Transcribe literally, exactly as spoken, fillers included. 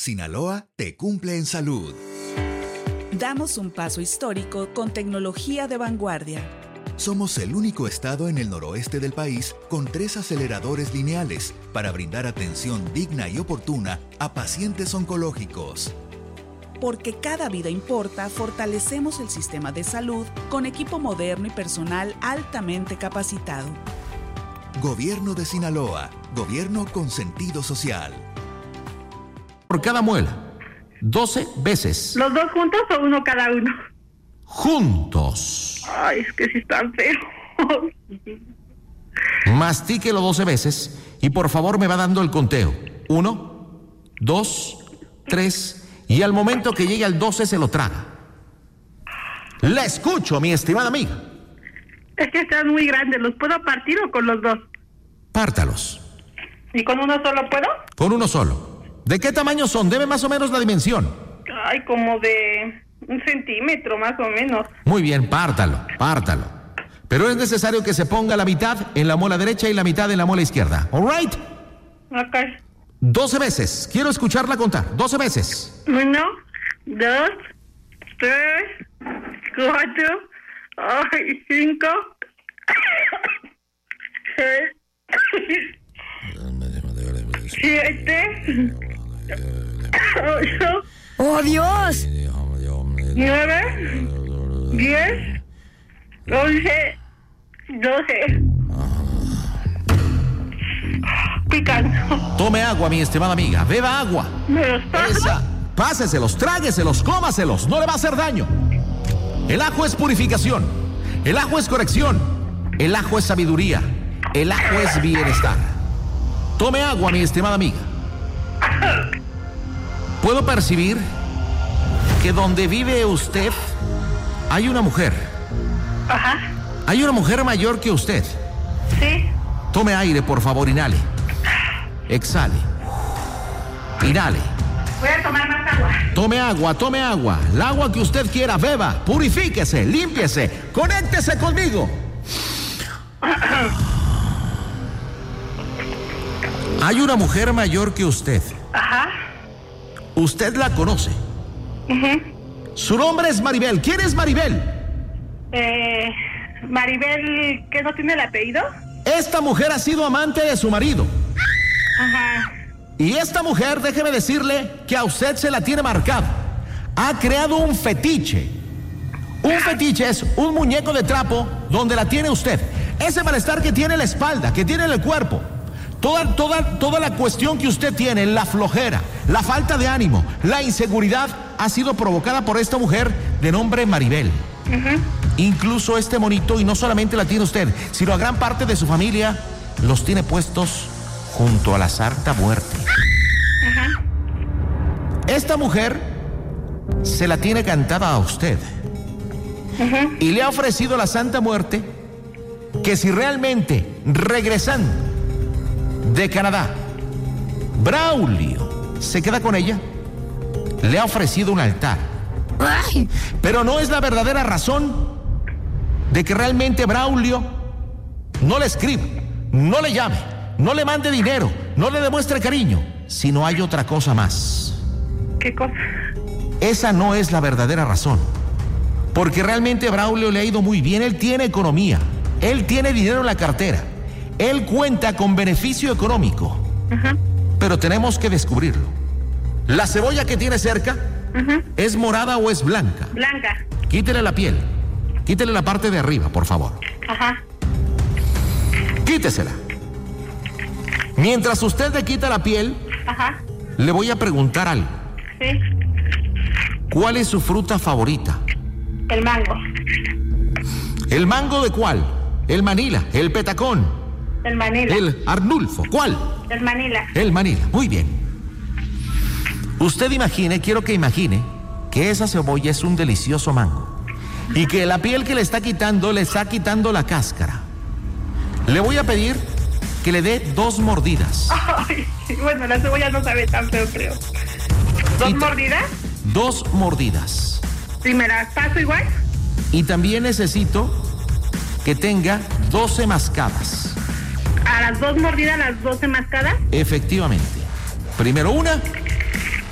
Sinaloa te cumple en salud. Damos un paso histórico con tecnología de vanguardia. Somos el único estado en el noroeste del país con tres aceleradores lineales para brindar atención digna y oportuna a pacientes oncológicos. Porque cada vida importa, fortalecemos el sistema de salud con equipo moderno y personal altamente capacitado. Gobierno de Sinaloa, gobierno con sentido social. Por cada muela, doce veces. ¿Los dos juntos o uno cada uno? Juntos. Ay, es que sí están feos. Mastíquelo doce veces y por favor me va dando el conteo. Uno, dos, tres, y al momento que llegue al doce se lo traga. La escucho, mi estimada amiga. Es que están muy grandes, ¿los puedo partir o con los dos? Pártalos. ¿Y con uno solo puedo? Con uno solo. ¿De qué tamaño son? Deme más o menos la dimensión. Ay, como de un centímetro más o menos. Muy bien, pártalo, pártalo. Pero es necesario que se ponga la mitad en la muela derecha y la mitad en la muela izquierda. ¿All right? Ok. doce veces. Quiero escucharla contar. doce veces. Uno, dos, tres, cuatro, ay, cinco, seis, siete, ocho. ¡Oh, Dios! nueve, diez, once, doce. Picando. Tome agua, mi estimada amiga. Beba agua. ¿Me los paso? Esa. Páseselos, trágueselos, cómaselos. No le va a hacer daño. El ajo es purificación. El ajo es corrección. El ajo es sabiduría. El ajo es bienestar. Tome agua, mi estimada amiga. Puedo percibir que donde vive usted hay una mujer. Ajá. Hay una mujer mayor que usted. Sí. Tome aire, por favor, inhale. Exhale. Inhale. Voy a tomar más agua. Tome agua, tome agua. El agua que usted quiera, beba. Purifíquese, límpiese. Conéctese conmigo. Hay una mujer mayor que usted. Ajá. Usted la conoce. Uh-huh. Su nombre es Maribel. ¿Quién es Maribel? Eh, Maribel, ¿qué no tiene el apellido? Esta mujer ha sido amante de su marido. Ajá. Y esta mujer, déjeme decirle que a usted se la tiene marcada. Ha creado un fetiche. Un fetiche es un muñeco de trapo donde la tiene usted. Ese malestar que tiene en la espalda, que tiene en el cuerpo. Toda, toda, toda la cuestión que usted tiene, la flojera, la falta de ánimo, la inseguridad, ha sido provocada por esta mujer de nombre Maribel. Uh-huh. Incluso este monito, y no solamente la tiene usted, sino a gran parte de su familia, los tiene puestos junto a la Santa Muerte. Uh-huh. Esta mujer se la tiene cantada a usted. Uh-huh. Y le ha ofrecido a la Santa Muerte que si realmente, regresando de Canadá, Braulio se queda con ella, le ha ofrecido un altar. Ay. Pero no es la verdadera razón de que realmente Braulio no le escriba, no le llame, no le mande dinero, no le demuestre cariño, sino hay otra cosa más. ¿Qué cosa? Esa no es la verdadera razón. Porque realmente Braulio le ha ido muy bien, él tiene economía, él tiene dinero en la cartera, él cuenta con beneficio económico. Uh-huh. Pero tenemos que descubrirlo. La cebolla que tiene cerca, uh-huh, ¿es morada o es blanca? Blanca. Quítele la piel, quítele la parte de arriba, por favor. Ajá. Quítesela. Mientras usted le quita la piel, Ajá. le voy a preguntar algo. Sí. ¿Cuál es su fruta favorita? El mango. ¿El mango de cuál? El Manila, el Petacón, El Manila. el Arnulfo. ¿Cuál? El Manila. El Manila. Muy bien. Usted imagine, quiero que imagine, que esa cebolla es un delicioso mango y que la piel que le está quitando, le está quitando la cáscara. Le voy a pedir que le dé dos mordidas. Ay, bueno, la cebolla no sabe tan feo, creo. ¿Dos Y- mordidas? Dos mordidas. ¿Y me las paso igual? Y también necesito que tenga doce mascadas. ¿A las dos mordidas, las doce mascadas? Efectivamente. Primero una